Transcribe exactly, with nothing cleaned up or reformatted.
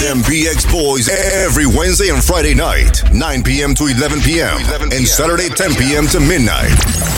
Them B X Boys every Wednesday and Friday night, nine p.m. to eleven p.m. and Saturday ten p.m. to midnight.